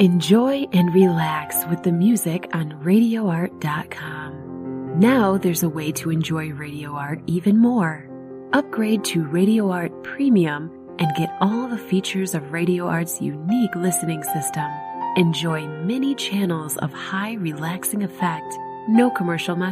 Enjoy and relax with the music on RadioArt.com. Now there's a way to enjoy Radio Art even more. Upgrade to Radio Art Premium and get all the features of Radio Art's unique listening system. Enjoy many channels of high relaxing effect, no commercial message.